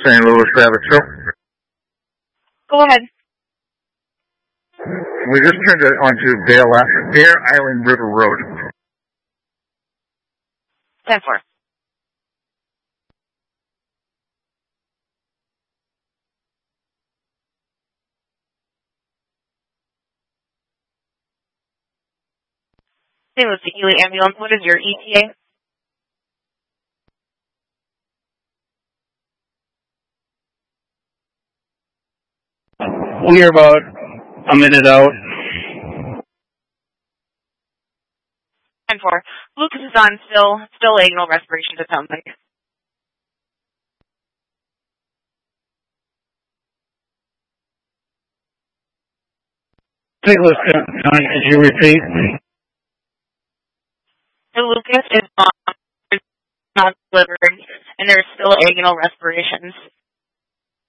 St. Louis Traffic Show. Go ahead. We just turned it onto Bear Island River Road. 10-4. St. Louis to Ely Ambulance, what is your ETA? We are about a minute out. 10-4. Lucas is on still agonal respiration, it sounds like. St. Louis County, could you repeat? So Lucas is not delivering, and there's still agonal respirations.